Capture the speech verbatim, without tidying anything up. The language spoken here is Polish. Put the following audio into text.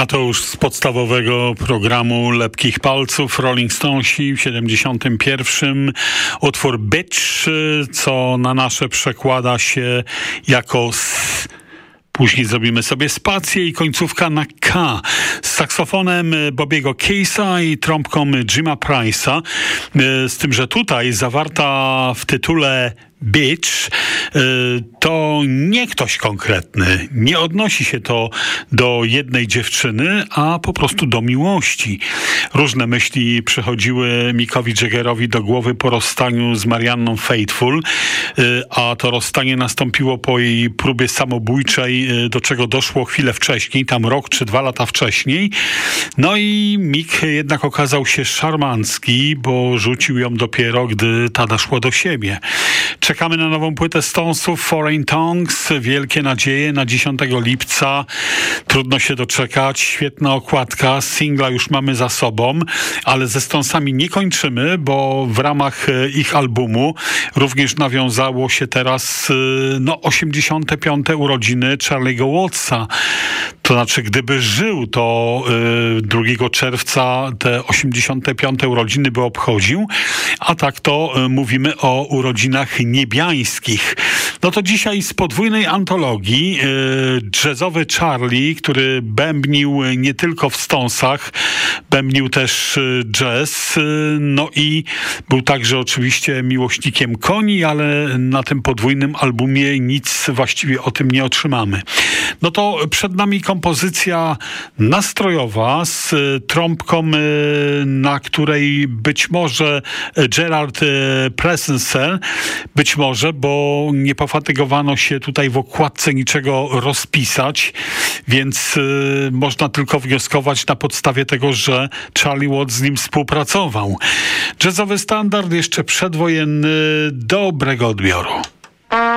A to już z podstawowego programu Lepkich Palców Rolling Stonesi w siedemdziesiątym pierwszym utwór Bitch, co na nasze przekłada się jako s. Później zrobimy sobie spację i końcówka na K. Z saksofonem Bobiego Case'a i trąbką Jima Price'a. Z tym, że tutaj zawarta w tytule Bitch to nie ktoś konkretny. Nie odnosi się to do jednej dziewczyny, a po prostu do miłości. Różne myśli przychodziły Mickowi Jaggerowi do głowy po rozstaniu z Marianną Faithfull, a to rozstanie nastąpiło po jej próbie samobójczej, do czego doszło chwilę wcześniej, tam rok czy dwa lata wcześniej. No i Mick jednak okazał się szarmancki, bo rzucił ją dopiero, gdy ta doszła do siebie. Czekamy na nową płytę Stonesów, Foreign Tongues. Wielkie nadzieje na dziesiątego lipca. Trudno się doczekać. Świetna okładka. Singla już mamy za sobą, ale ze Stonesami nie kończymy, bo w ramach ich albumu również nawiązało się teraz no, osiemdziesiąte piąte urodziny Charlie'ego Wattsa. To znaczy, gdyby żył, to y, drugiego czerwca te osiemdziesiąte piąte urodziny by obchodził, a tak to y, mówimy o urodzinach niebiańskich. No to dzisiaj z podwójnej antologii y, jazzowy Charlie, który bębnił nie tylko w Stonesach, bębnił też y, jazz, y, no i był także oczywiście miłośnikiem koni, ale na tym podwójnym albumie nic właściwie o tym nie otrzymamy. No to przed nami kompozycja nastrojowa z trąbką, na której być może Gerard Presensen, być może, bo nie pofatygowano się tutaj w okładce niczego rozpisać, więc y, można tylko wnioskować na podstawie tego, że Charlie Watts z nim współpracował. Jazzowy standard jeszcze przedwojenny, dobrego odbioru.